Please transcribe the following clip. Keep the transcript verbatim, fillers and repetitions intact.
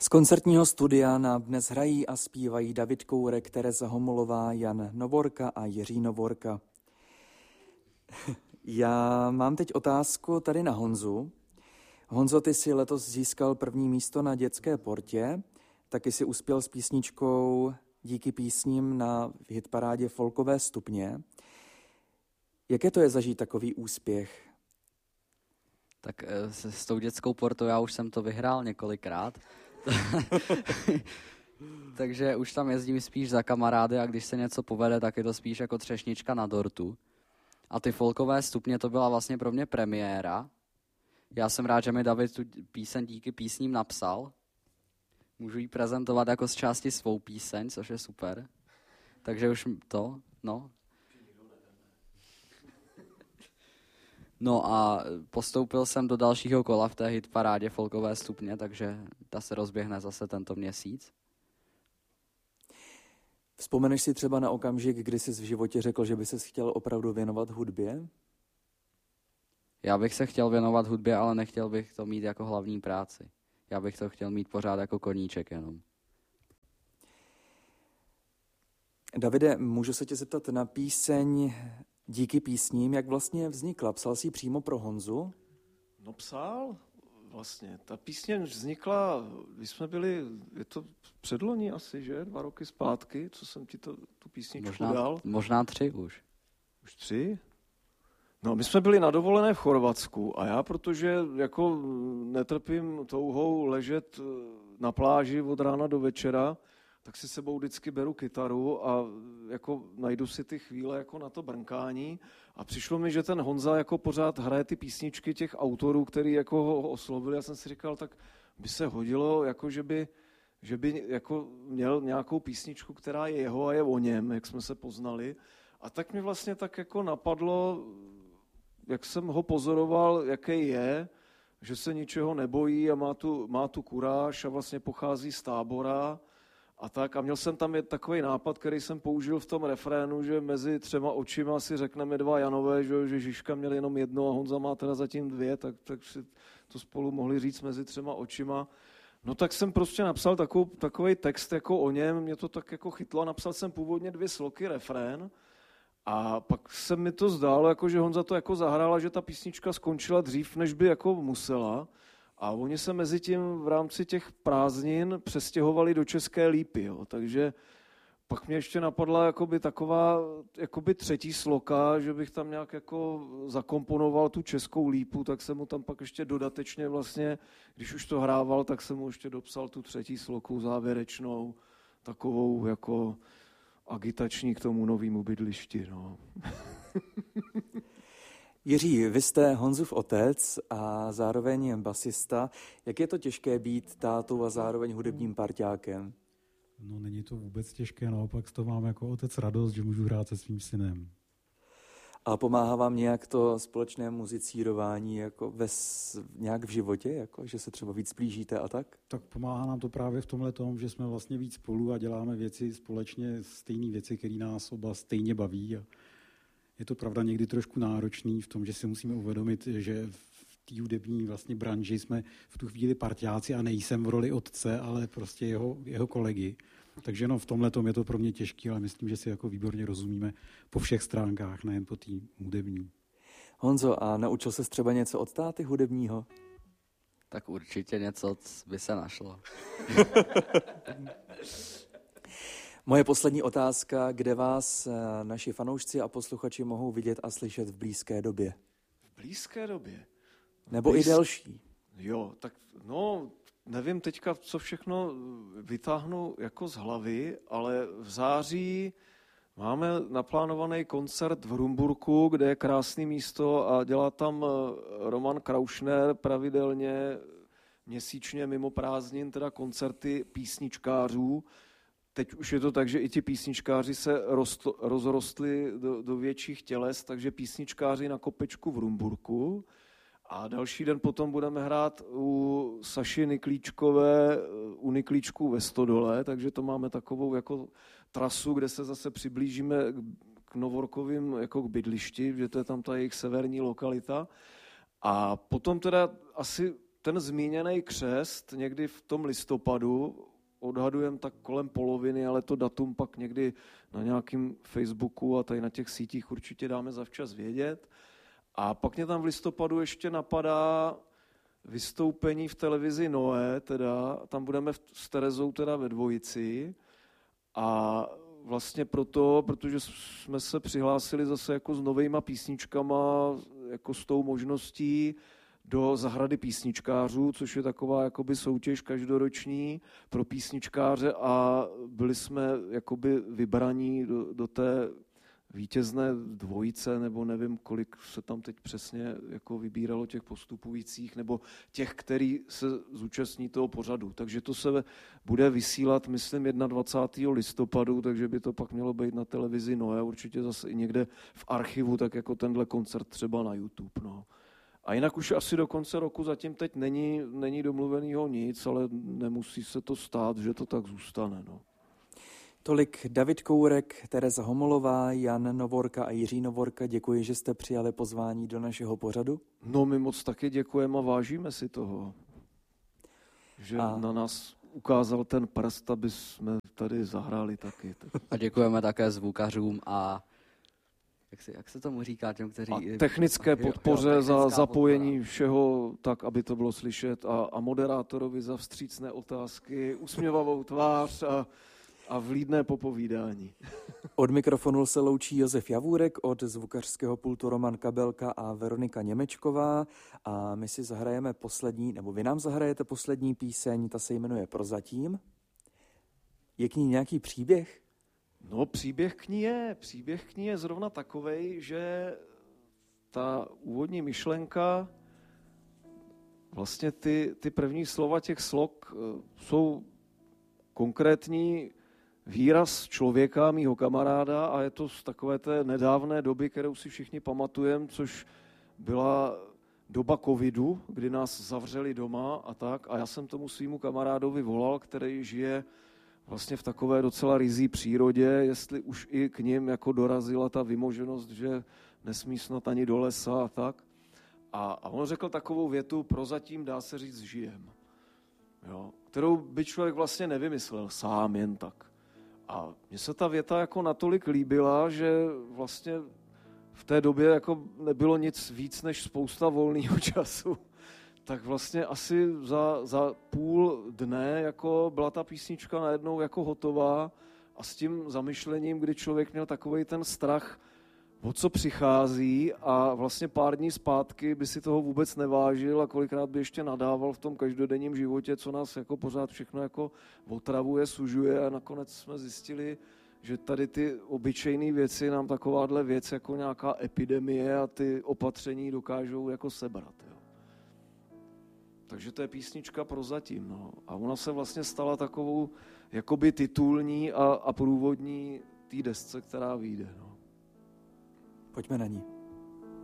Z koncertního studia nám dnes hrají a zpívají David Kourek, Tereza Homolová, Jan Novorka a Jiří Novorka. Já mám teď otázku tady na Honzu. Honzo, ty jsi letos získal první místo na dětské portě, taky si uspěl s písničkou Díky písním na hitparádě Folkové stupně. Jaké to je zažít takový úspěch? Tak s, s tou dětskou portou já už jsem to vyhrál několikrát. Takže už tam jezdím spíš za kamarády a když se něco povede, tak je to spíš jako třešnička na dortu. A ty folkové stupně, to byla vlastně pro mě premiéra. Já jsem rád, že mi David tu píseň Díky písním napsal. Můžu ji prezentovat jako z části svou píseň, což je super. Takže už to, no. No a postoupil jsem do dalšího kola v té hitparádě Folkové stupně, takže ta se rozběhne zase tento měsíc. Vzpomeneš si třeba na okamžik, kdy jsi v životě řekl, že by ses chtěl opravdu věnovat hudbě? Já bych se chtěl věnovat hudbě, ale nechtěl bych to mít jako hlavní práci. Já bych to chtěl mít pořád jako koníček jenom. Davide, můžu se tě zeptat na píseň Díky písním, jak vlastně vznikla? Psal jsi ji přímo pro Honzu? No psal vlastně. Ta písně vznikla, když jsme byli, je to předloni asi, že? Dva roky zpátky, co jsem ti to, tu písničku možná, dal. Možná tři už. Už tři? No, my jsme byli na dovolené v Chorvatsku a já, protože jako netrpím touhou ležet na pláži od rána do večera, tak si sebou vždycky beru kytaru a jako najdu si ty chvíle jako na to brnkání a přišlo mi, že ten Honza jako pořád hraje ty písničky těch autorů, který jako ho oslovili. Já jsem si říkal, tak by se hodilo, jako že by, že by jako měl nějakou písničku, která je jeho a je o něm, jak jsme se poznali. A tak mi vlastně tak jako napadlo, jak jsem ho pozoroval, jaký je, že se ničeho nebojí a má tu, má tu kuráž a vlastně pochází z Tábora a tak. A měl jsem tam takový nápad, který jsem použil v tom refrénu, že mezi třema očima si řekneme dva Janové, že, že Žižka měl jenom jedno a Honza má teda zatím dvě, tak, tak si to spolu mohli říct mezi třema očima. No tak jsem prostě napsal takovou, takový text jako o něm, mě to tak jako chytlo a napsal jsem původně dvě sloky refrén. A pak se mi to zdálo, jako, že Honza to jako zahrál a že ta písnička skončila dřív, než by jako musela. A oni se mezi tím v rámci těch prázdnin přestěhovali do České Lípy. Jo. Takže pak mě ještě napadla jakoby taková jakoby třetí sloka, že bych tam nějak jako zakomponoval tu Českou Lípu, tak jsem mu tam pak ještě dodatečně vlastně, když už to hrával, tak jsem mu ještě dopsal tu třetí sloku závěrečnou, takovou jako agitační k tomu novému bydlišti. No. Jiří, vy jste Honzův otec a zároveň basista. Jak je to těžké být tátou a zároveň hudebním parťákem? No není to vůbec těžké, naopak to mám jako otec radost, že můžu hrát se svým synem. A pomáhá vám nějak to společné muzicírování jako ve, nějak v životě, jako, že se třeba víc blížíte a tak? Tak pomáhá nám to právě v tomhle tom, že jsme vlastně víc spolu a děláme věci společně, stejné věci, které nás oba stejně baví. A je to pravda někdy trošku náročný v tom, že si musíme uvědomit, že v té hudební vlastně branži jsme v tu chvíli parťáci a nejsem v roli otce, ale prostě jeho, jeho kolegy. Takže no, v tomhle tom je to pro mě těžké, ale myslím, že si jako výborně rozumíme po všech stránkách, nejen po té hudební. Honzo, a naučil ses třeba něco od táty hudebního? Tak určitě něco by se našlo. Moje poslední otázka, kde vás naši fanoušci a posluchači mohou vidět a slyšet v blízké době? V blízké době? Nebo Blíz... i delší? Jo, tak no, nevím teďka, co všechno vytáhnu jako z hlavy, ale v září máme naplánovaný koncert v Hrumburku, kde je krásné místo a dělá tam Roman Kraušner pravidelně měsíčně mimo prázdnin, teda koncerty písničkářů. Teď už je to tak, že i ti písničkáři se rostl, rozrostli do, do větších těles, takže písničkáři na kopečku v Hrumburku. A další den potom budeme hrát u Saši Niklíčkové, u Niklíčků ve Stodole, takže to máme takovou jako trasu, kde se zase přiblížíme k Novorkovým jako k bydlišti, že to je tam ta jejich severní lokalita. A potom teda asi ten zmíněný křest někdy v tom listopadu, odhadujeme tak kolem poloviny, ale to datum pak někdy na nějakém Facebooku a tady na těch sítích určitě dáme zavčas vědět. A pak mě tam v listopadu ještě napadá vystoupení v televizi Noé, teda tam budeme s Terezou teda ve dvojici a vlastně proto, protože jsme se přihlásili zase jako s novejma písničkama, jako s tou možností do zahrady písničkářů, což je taková jakoby soutěž každoroční pro písničkáře a byli jsme jakoby vybraní do, do té vítězné dvojice, nebo nevím, kolik se tam teď přesně jako vybíralo těch postupujících, nebo těch, který se zúčastní toho pořadu. Takže to se bude vysílat, myslím, dvacátého prvního listopadu, takže by to pak mělo být na televizi Noé, určitě zase i někde v archivu, tak jako tenhle koncert třeba na YouTube. No. A jinak už asi do konce roku zatím teď není, není domluvenýho nic, ale nemusí se to stát, že to tak zůstane. No. Tolik David Kourek, Tereza Homolová, Jan Novorka a Jiří Novorka. Děkuji, že jste přijali pozvání do našeho pořadu. No, my moc taky děkujeme a vážíme si toho, že a... na nás ukázal ten prst, aby jsme tady zahráli taky. A děkujeme také zvukařům a jak se, jak se tomu říká těm, kteří... A technické podpoře jo, jo, za zapojení podpora. Všeho tak, aby to bylo slyšet a, a moderátorovi za vstřícné otázky, usměvavou tvář a A vlídné popovídání. Od mikrofonu se loučí Josef Javůrek, od zvukařského pultu Roman Kabelka a Veronika Němečková a my si zahrajeme poslední, nebo vy nám zahrajete poslední píseň, ta se jmenuje Prozatím. Je k ní nějaký příběh? No, příběh k ní je. Příběh k ní je zrovna takovej, že ta úvodní myšlenka, vlastně ty, ty první slova těch slok jsou konkrétní výraz člověka, mýho kamaráda a je to z takové té nedávné doby, kterou si všichni pamatujeme, což byla doba covidu, kdy nás zavřeli doma a tak. A já jsem tomu svýmu kamarádovi volal, který žije vlastně v takové docela rizí přírodě, jestli už i k nim jako dorazila ta vymoženost, že nesmí snad ani do lesa a tak. A, a on řekl takovou větu, prozatím dá se říct žijem. Jo, kterou by člověk vlastně nevymyslel sám jen tak. A mně se ta věta jako natolik líbila, že vlastně v té době jako nebylo nic víc než spousta volného času. Tak vlastně asi za, za půl dne jako byla ta písnička najednou jako hotová a s tím zamyšlením, kdy člověk měl takovej ten strach, o co přichází a vlastně pár dní zpátky by si toho vůbec nevážil a kolikrát by ještě nadával v tom každodenním životě, co nás jako pořád všechno jako otravuje, sužuje a nakonec jsme zjistili, že tady ty obyčejné věci nám takováhle věc jako nějaká epidemie a ty opatření dokážou jako sebrat. Jo. Takže to je písnička Prozatím. No. A ona se vlastně stala takovou jakoby titulní a, a průvodní té desce, která vyjde. No. Pojďme na ní.